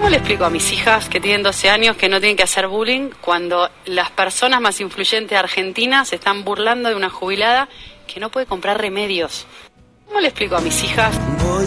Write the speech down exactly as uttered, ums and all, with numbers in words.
¿Cómo le explico a mis hijas que tienen doce años que no tienen que hacer bullying cuando las personas más influyentes de Argentina se están burlando de una jubilada que no puede comprar remedios? ¿Cómo le explico a mis hijas? Voy